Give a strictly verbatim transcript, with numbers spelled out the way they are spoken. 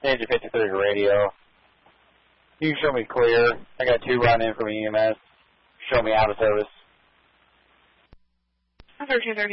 Ninja fifty-three radio. You can show me clear. I got two running in from E M S. Show me out of service. thirteen thirty